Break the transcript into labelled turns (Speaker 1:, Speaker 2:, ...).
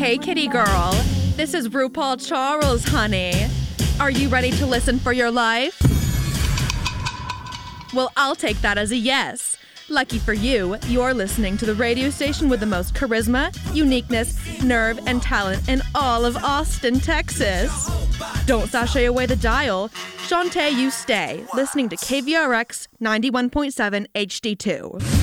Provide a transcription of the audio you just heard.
Speaker 1: Hey, kitty girl. This is RuPaul Charles, honey. Are you ready to listen for your life? Well, I'll take that as a yes. Lucky for you, you're listening to the radio station with the most charisma, uniqueness, nerve, and talent in all of Austin, Texas. Don't sashay away the dial. Shantae, you stay, listening to KVRX 91.7 HD2.